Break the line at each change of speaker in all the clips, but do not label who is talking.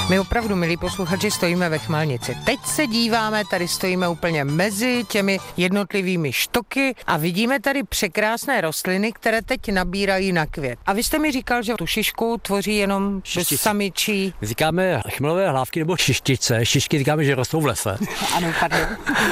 My opravdu, milí posluchači, stojíme ve Chmelnici. Teď se díváme, tady stojíme úplně mezi těmi jednotlivými štoky a vidíme tady překrásné rostliny, které teď nabírají na květ. A vy jste mi říkal, že tu šišku tvoří jenom samičí.
Říkáme chmelové hlávky nebo šištice. Šišky říkáme, že rostou v lese.
Ano, pardon.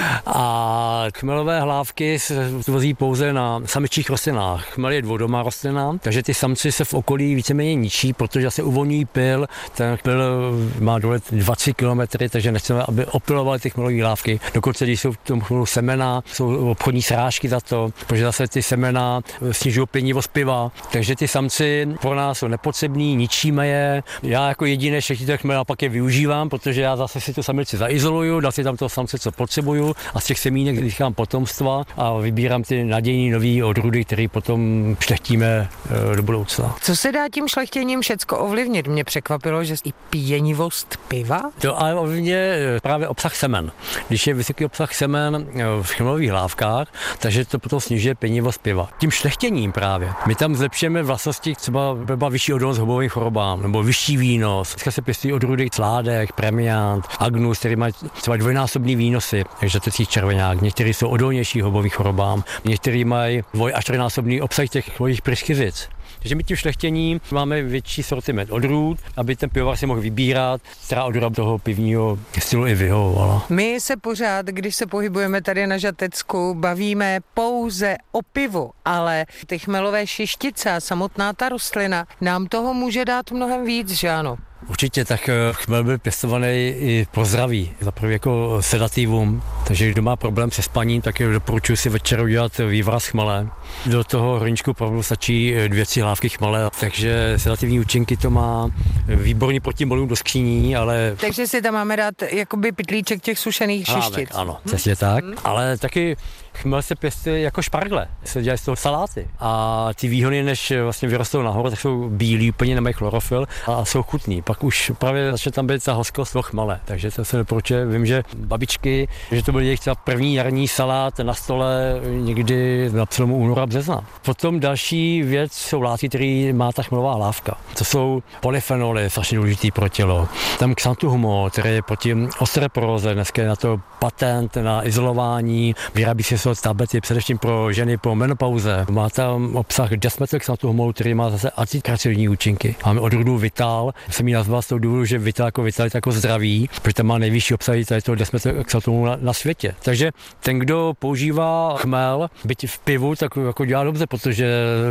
A chmelové hlávky se tvoří pouze na samičích rostlinách. Chmel je dvoudomá rostlina, takže ty samci se v okolí víceméně ničí, protože se uvolňují pyl. Ten pyl má dolet 20 km, takže nechceme, aby opilovali ty chmelové hlávky. Dokonce, když jsou v tom chmelu semena, jsou obchodní srážky za to, protože zase ty semena snižují pěnivost piva. Takže ty samci pro nás jsou nepotřební, ničíme je. Já jako jediný šlechtitelé chmel pak je využívám, protože já zase si to samici zaizoluju, dám si tam toho samce, co potřebuju, a z těch semínek získám potomstva a vybírám ty nadějný nový odrůdy, které potom šlechtíme do budoucna.
Co se dá tím šlechtěním všecko ovlivnit? Mě překvapilo, že i pěnivost piva?
To ale ovlivňuje právě obsah semen. Když je vysoký obsah semen v chmelových hlávkách, takže to potom snižuje pěnivost piva. Tím šlechtěním právě. My tam zlepšujeme vlastnosti, třeba vyšší odolnost hubovým chorobám nebo vyšší výnos. Dneska se pěstují odrůdy sládek, premiant, agnus, který mají třeba dvojnásobný výnosy, takže to je červeňák. Někteří jsou odolnější hubovým chorobám, někteří mají až trojnásobný obsah těch chmelových pryskyřic. Takže my tím šlechtěním máme větší sortiment odrůd, aby ten pivovar si mohl vybírat, která odrůda toho pivního stylu i vyhovovala.
My se pořád, když se pohybujeme tady na Žatecku, bavíme pouze o pivu, ale ty chmelové šištice a samotná ta rostlina nám toho může dát mnohem víc, že ano?
Určitě, tak chmel byl pěstovaný i pro zdraví, zaprvé jako sedativum, takže kdo má problém se spaním, tak doporučuji si večer udělat vývraz chmele. Do toho hrníčku opravdu stačí 2-3 hlávky chmele, takže sedativní účinky to má, výborně proti molům do skříní, ale...
Takže si tam máme dát jakoby pytlíček těch sušených šištic.
Ano, přesně tak, ale taky chmel se pěstuje jako špargle, se dělají z toho saláty a ty výhony, než vlastně vyrostou nahoru, tak jsou bílí, úplně nemají chlorofyl a jsou chutný. Pak už právě začne tam být ta hořkost toho chmele, takže to se doporučuje. Vím, že babičky, že to byl jejich třeba první jarní salát na stole někdy na přelomu února a března. Potom další věc jsou látky, které má ta chmelová hlávka. To jsou polyfenoly, strašně důležitý pro tělo. Tam xanthuhumol, který je proti osteoporóze, dneska je na to patent na izolování, vyrábí se tablety především pro ženy po menopauze. Má tam obsah desmetylxanthuhumolu, který má zase antikarcinogenní účinky. Máme odrůdu Vital, jsem ji nazval z toho důvodu, že Vital jako vitalita jako zdraví, protože tam má nejvyšší obsah toho desmetylxanthuhumolu na světě. Takže ten, kdo používá chmel, byť v pivu, tak jako dělá dobře, protože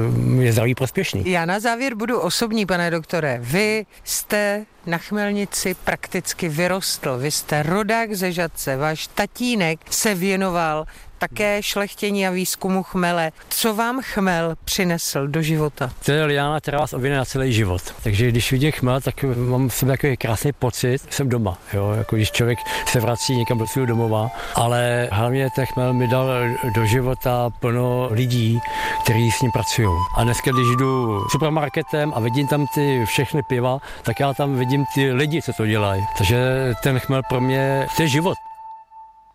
je zdraví prospěšný.
Já na závěr budu osobní, pane doktore. Vy jste na Chmelnici prakticky vyrostl. Vy jste rodák ze Žatce. Váš tatínek se věnoval také šlechtění a výzkumu chmele. Co vám chmel přinesl do života?
To je liána, která vás obvine na celý život. Takže když vidím chmel, tak mám v sobě takový krásný pocit, jsem doma. Jo? Jako když člověk se vrací někam do svého domova, ale hlavně ten chmel mi dal do života plno lidí, kteří s ním pracují. A dneska, když jdu supermarketem a vidím tam ty všechny piva, tak já tam vidím ty lidi, co to dělají. Takže ten chmel pro mě, to je život.